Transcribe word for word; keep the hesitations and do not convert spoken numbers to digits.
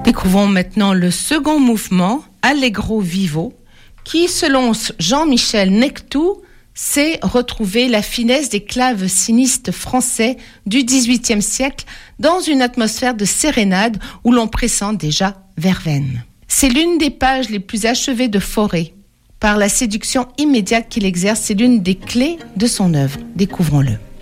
Découvrons maintenant le second mouvement, Allegro vivo, qui, selon Jean-Michel Nectou, sait retrouver la finesse des clavecinistes français du dix-huitième siècle dans une atmosphère de sérénade où l'on pressent déjà Verveine. C'est l'une des pages les plus achevées de Fauré. Par la séduction immédiate qu'il exerce, c'est l'une des clés de son œuvre. Découvrons-le.